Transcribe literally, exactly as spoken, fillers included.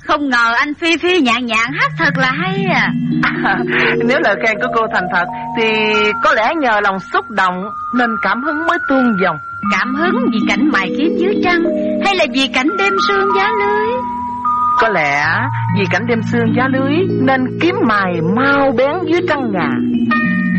Không ngờ anh phi phi nhạn nhạn hát thật là hay à. À, nếu lời khen của cô thành thật thì có lẽ nhờ lòng xúc động nên cảm hứng mới tuôn dòng. Cảm hứng vì cảnh mài kiếm dưới trăng, hay là vì cảnh đêm sương giá lưới? Có lẽ vì cảnh đêm sương giá lưới nên kiếm mài mau bén dưới trăng ngà.